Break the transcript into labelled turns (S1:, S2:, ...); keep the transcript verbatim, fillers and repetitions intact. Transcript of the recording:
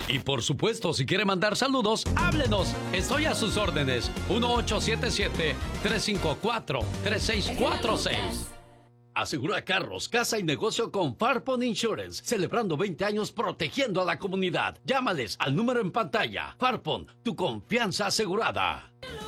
S1: Y por supuesto, si quiere mandar saludos, háblenos. Estoy a sus órdenes. uno ocho siete siete, tres cinco cuatro, tres seis cuatro seis. Asegura carros, casa y negocio con Farpon Insurance. Celebrando veinte años protegiendo a la comunidad. Llámales al número en pantalla. Farpon, tu confianza asegurada.